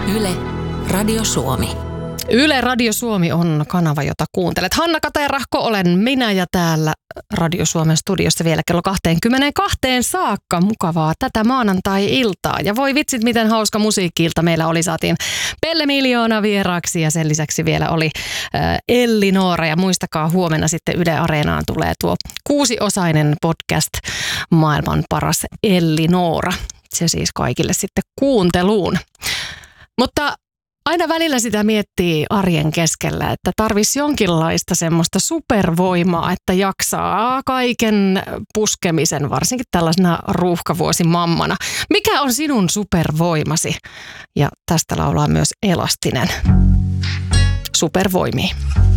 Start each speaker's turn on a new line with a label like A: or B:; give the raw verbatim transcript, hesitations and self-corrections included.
A: Yle, Radio Suomi.
B: Yle Radio Suomi on kanava, jota kuuntelet. Hanna Katerahko olen minä ja täällä Radio Suomen studiossa vielä kello kaksikymmentäkaksi saakka. Mukavaa tätä maanantai-iltaa. Ja voi vitsit, miten hauska musiikki-ilta meillä oli. Saatiin Pelle Miljoona vieraaksi ja sen lisäksi vielä oli äh, Elli Noora. Ja muistakaa, huomenna sitten Yle Areenaan tulee tuo kuusiosainen podcast Maailman paras Elli Noora. Se siis kaikille sitten kuunteluun. Mutta aina välillä sitä miettii arjen keskellä, että tarvisi jonkinlaista semmoista supervoimaa, että jaksaa kaiken puskemisen, varsinkin tällaisena ruuhkavuosimammana. Mikä on sinun supervoimasi? Ja tästä laulaa myös Elastinen. Supervoimia.